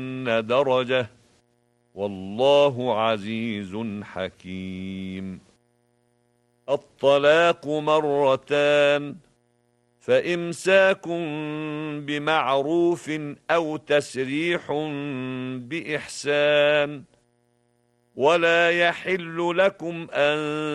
درجة والله عزيز حكيم. الطلاق مرتان، فإمساك بمعروف أو تسريح بإحسان، ولا يحل لكم أن